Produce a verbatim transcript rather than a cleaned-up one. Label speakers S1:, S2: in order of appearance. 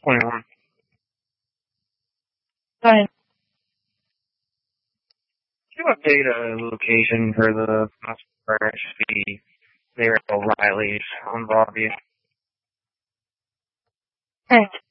S1: twenty-one.
S2: Fine.
S1: Can you update a location for the where it should be there at O'Reilly's on Broadview?
S2: Thanks.